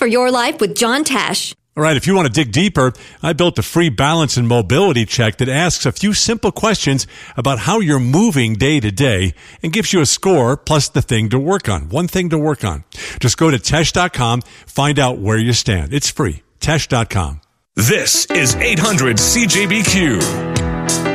for your life with John Tesh. All right, if you want to dig deeper, I built a free balance and mobility check that asks a few simple questions about how you're moving day to day and gives you a score plus the thing to work on. One thing to work on. Just go to Tesh.com, find out where you stand. It's free. Tesh.com. This is 800 CJBQ.